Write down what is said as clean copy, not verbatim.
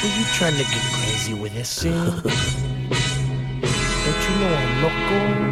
Are you trying to get crazy with this, eh? Don't you know I'm loco?